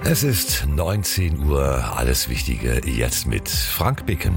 Es ist 19 Uhr, alles Wichtige jetzt mit Frank Bicken.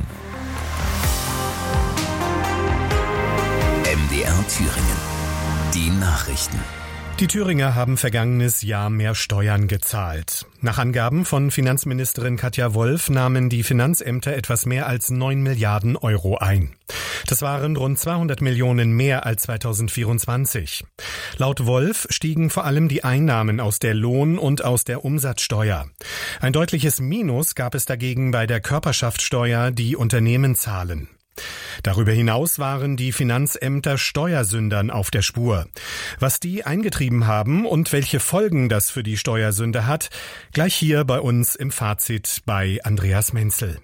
MDR Thüringen. Die Nachrichten. Die Thüringer haben vergangenes Jahr mehr Steuern gezahlt. Nach Angaben von Finanzministerin Katja Wolf nahmen die Finanzämter etwas mehr als 9 Milliarden Euro ein. Das waren rund 200 Millionen mehr als 2024. Laut Wolf stiegen vor allem die Einnahmen aus der Lohn- und aus der Umsatzsteuer. Ein deutliches Minus gab es dagegen bei der Körperschaftssteuer, die Unternehmen zahlen. Darüber hinaus waren die Finanzämter Steuersündern auf der Spur. Was die eingetrieben haben und welche Folgen das für die Steuersünder hat, gleich hier bei uns im Fazit bei Andreas Menzel.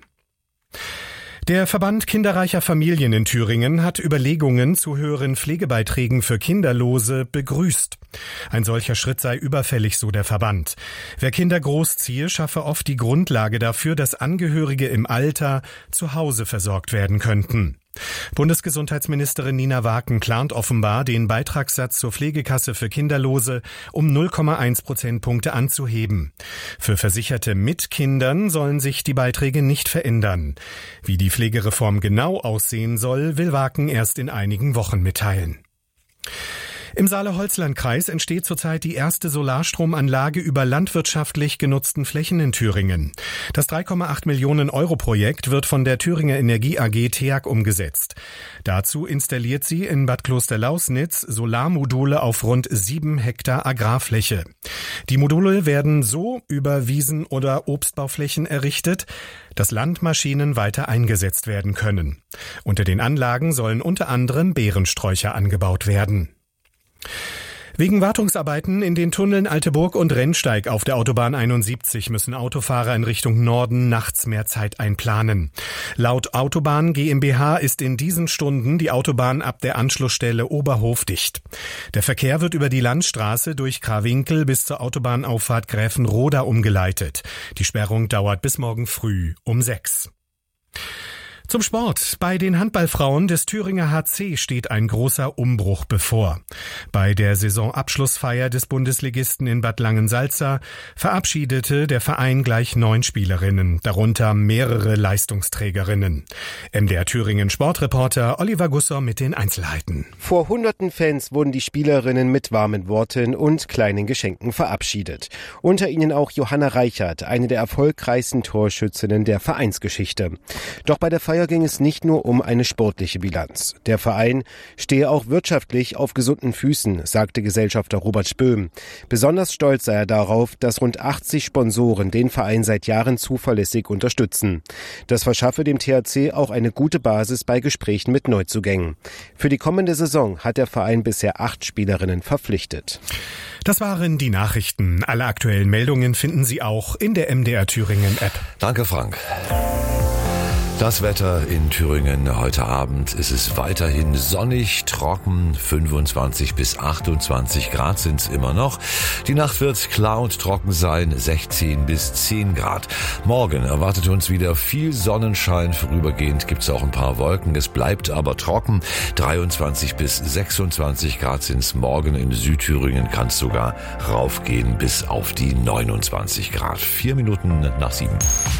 Der Verband kinderreicher Familien in Thüringen hat Überlegungen zu höheren Pflegebeiträgen für Kinderlose begrüßt. Ein solcher Schritt sei überfällig, so der Verband. Wer Kinder großziehe, schaffe oft die Grundlage dafür, dass Angehörige im Alter zu Hause versorgt werden könnten. Bundesgesundheitsministerin Nina Waken plant offenbar, den Beitragssatz zur Pflegekasse für Kinderlose um 0,1 Prozentpunkte anzuheben. Für Versicherte mit Kindern sollen sich die Beiträge nicht verändern. Wie die Pflegereform genau aussehen soll, will Waken erst in einigen Wochen mitteilen. Im Saale-Holzland-Kreis entsteht zurzeit die erste Solarstromanlage über landwirtschaftlich genutzten Flächen in Thüringen. Das 3,8 Millionen Euro Projekt wird von der Thüringer Energie AG TEAG umgesetzt. Dazu installiert sie in Bad Klosterlausnitz Solarmodule auf rund 7 Hektar Agrarfläche. Die Module werden so über Wiesen- oder Obstbauflächen errichtet, dass Landmaschinen weiter eingesetzt werden können. Unter den Anlagen sollen unter anderem Beerensträucher angebaut werden. Wegen Wartungsarbeiten in den Tunneln Alteburg und Rennsteig auf der Autobahn 71 müssen Autofahrer in Richtung Norden nachts mehr Zeit einplanen. Laut Autobahn GmbH ist in diesen Stunden die Autobahn ab der Anschlussstelle Oberhof dicht. Der Verkehr wird über die Landstraße durch Krawinkel bis zur Autobahnauffahrt Gräfenroda umgeleitet. Die Sperrung dauert bis morgen früh um 6. Zum Sport. Bei den Handballfrauen des Thüringer HC steht ein großer Umbruch bevor. Bei der Saisonabschlussfeier des Bundesligisten in Bad Langensalza verabschiedete der Verein gleich 9 Spielerinnen, darunter mehrere Leistungsträgerinnen. MDR Thüringen Sportreporter Oliver Gusser mit den Einzelheiten. Vor hunderten Fans wurden die Spielerinnen mit warmen Worten und kleinen Geschenken verabschiedet. Unter ihnen auch Johanna Reichert, eine der erfolgreichsten Torschützinnen der Vereinsgeschichte. Doch bei der Feier ging es nicht nur um eine sportliche Bilanz. Der Verein stehe auch wirtschaftlich auf gesunden Füßen, sagte Gesellschafter Robert Spöhm. Besonders stolz sei er darauf, dass rund 80 Sponsoren den Verein seit Jahren zuverlässig unterstützen. Das verschaffe dem THC auch eine gute Basis bei Gesprächen mit Neuzugängen. Für die kommende Saison hat der Verein bisher 8 Spielerinnen verpflichtet. Das waren die Nachrichten. Alle aktuellen Meldungen finden Sie auch in der MDR Thüringen App. Danke, Frank. Das Wetter in Thüringen heute Abend ist es weiterhin sonnig, trocken, 25 bis 28 Grad sind es immer noch. Die Nacht wird klar und trocken sein, 16 bis 10 Grad. Morgen erwartet uns wieder viel Sonnenschein, vorübergehend gibt es auch ein paar Wolken, es bleibt aber trocken. 23 bis 26 Grad sind es morgen, in Südthüringen kann es sogar raufgehen bis auf die 29 Grad. 4 Minuten nach 7.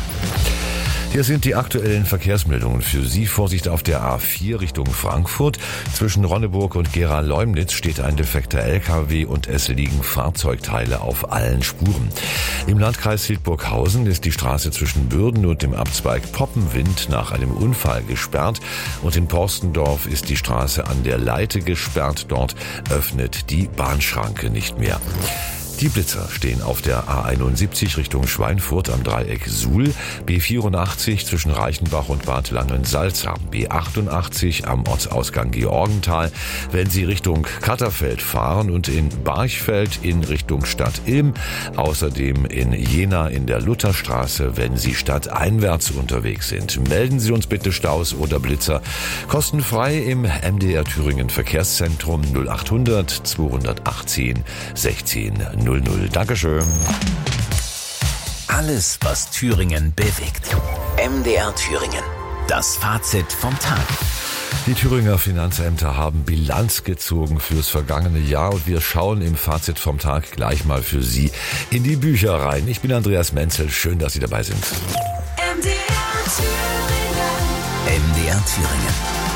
Hier sind die aktuellen Verkehrsmeldungen für Sie. Vorsicht auf der A4 Richtung Frankfurt. Zwischen Ronneburg und Gera-Leumnitz steht ein defekter LKW und es liegen Fahrzeugteile auf allen Spuren. Im Landkreis Hildburghausen ist die Straße zwischen Bürden und dem Abzweig Poppenwind nach einem Unfall gesperrt. Und in Porstendorf ist die Straße an der Leite gesperrt. Dort öffnet die Bahnschranke nicht mehr. Die Blitzer stehen auf der A71 Richtung Schweinfurt am Dreieck Suhl, B84 zwischen Reichenbach und Bad Langensalza, B88 am Ortsausgang Georgenthal, wenn Sie Richtung Katterfeld fahren und in Barchfeld in Richtung Stadt Ilm, außerdem in Jena in der Lutherstraße, wenn Sie stadteinwärts unterwegs sind. Melden Sie uns bitte Staus oder Blitzer kostenfrei im MDR Thüringen Verkehrszentrum 0800 218 16 00. Dankeschön. Alles, was Thüringen bewegt. MDR Thüringen. Das Fazit vom Tag. Die Thüringer Finanzämter haben Bilanz gezogen fürs vergangene Jahr und wir schauen im Fazit vom Tag gleich mal für Sie in die Bücher rein. Ich bin Andreas Menzel, schön, dass Sie dabei sind. MDR Thüringen.